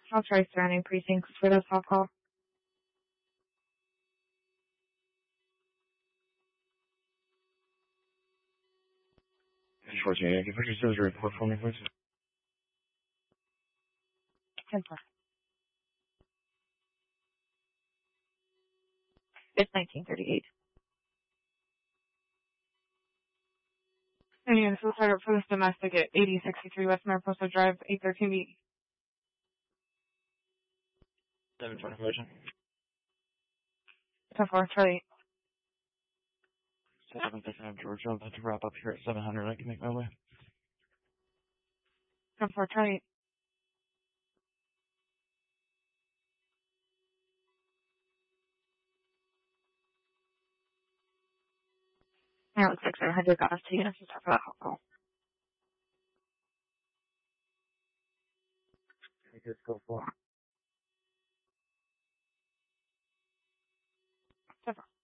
I'll try surrounding precincts for this hot call. 14, can you put your report for me, please? 10-4. It's 1938. And this will start up for this domestic at 8063 West Mariposa Drive, 813B. 720 version. 10-4, Charlie 755 Georgia. I'm about to wrap up here at 700. I can make my way. 10-4, Charlie 8. It looks like 700 got us 2 units to start for that hot call. Take this, go for it. 10-4.